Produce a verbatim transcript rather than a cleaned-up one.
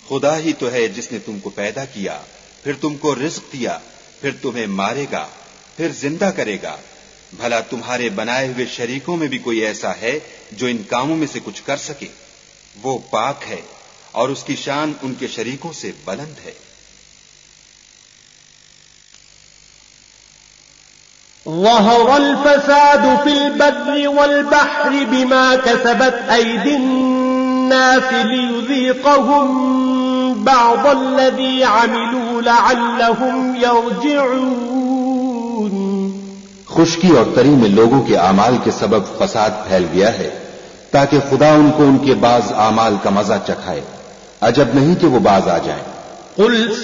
खुदा ही तो है जिसने तुमको पैदा किया, फिर तुमको रिज्क दिया, फिर तुम्हें मारेगा, फिर जिंदा करेगा। भला तुम्हारे बनाए हुए शरीकों में भी कोई ऐसा है जो इन कामों में से कुछ कर सके? वो पाक है और उसकी शान उनके शरीकों से बुलंद है। ظهر الفساد في البر والبحر بما كسبت أيدي الناس ليذيقهم بعض الذي عملوا لعلهم يرجعون। खुशकी और तरी में लोगों के आमाल के सबब फसाद फैल गया है ताकि खुदा उनको उनके बाज आमाल का मजा चखाए। अजब नहीं कि वो बाज आ जाएं। कुल